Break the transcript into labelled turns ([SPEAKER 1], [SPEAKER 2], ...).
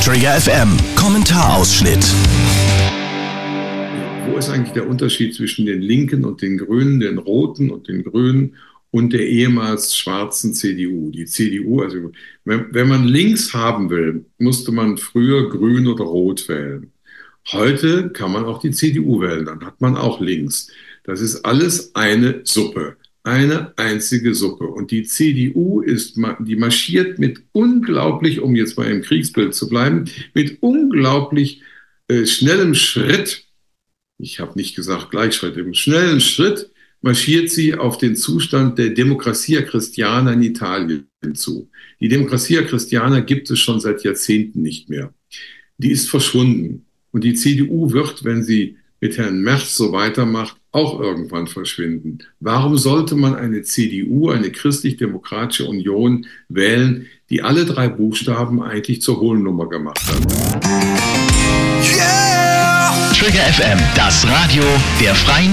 [SPEAKER 1] Trigger FM Kommentarausschnitt.
[SPEAKER 2] Wo ist eigentlich der Unterschied zwischen den Linken und den Grünen, den Roten und den Grünen und der ehemals schwarzen CDU? Die CDU, also wenn man links haben will, musste man früher grün oder rot wählen. Heute kann man auch die CDU wählen, dann hat man auch links. Das ist alles eine Suppe, eine einzige Suppe. Und die CDU die marschiert mit unglaublich, um jetzt mal im Kriegsbild zu bleiben, mit unglaublich schnellem Schritt, ich habe nicht gesagt Gleichschritt, im schnellen Schritt marschiert sie auf den Zustand der Democrazia Cristiana in Italien zu. Die Democrazia Cristiana gibt es schon seit Jahrzehnten nicht mehr. Die ist verschwunden. Und die CDU wird, wenn sie mit Herrn Merz so weitermacht, auch irgendwann verschwinden. Warum sollte man eine CDU, eine Christlich-Demokratische Union wählen, die alle drei Buchstaben eigentlich zur Hohlnummer gemacht hat?
[SPEAKER 1] Yeah! Trigger FM, das Radio der Freien